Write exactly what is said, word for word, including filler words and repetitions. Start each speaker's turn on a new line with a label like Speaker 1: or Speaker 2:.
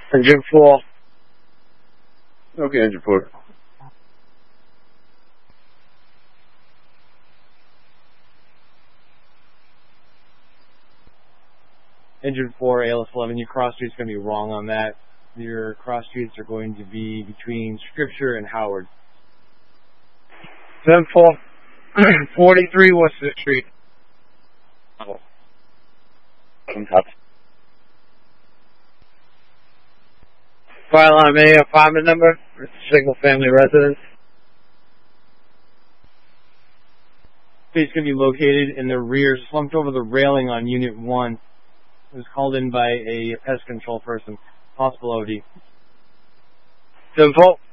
Speaker 1: Engine four.
Speaker 2: Okay, engine four.
Speaker 3: Engine four, A L S eleven, your cross street's going to be wrong on that. Your cross streets are going to be between Scripture and Howard.
Speaker 1: seven four. forty-three Worcester Street.
Speaker 2: Oh. Some top.
Speaker 1: Fire alarm A, apartment number. It's a single family residence.
Speaker 3: It's going to be located in the rear, slumped over the railing on Unit one. It was called in by a pest control person. Possible O D.
Speaker 1: seven four.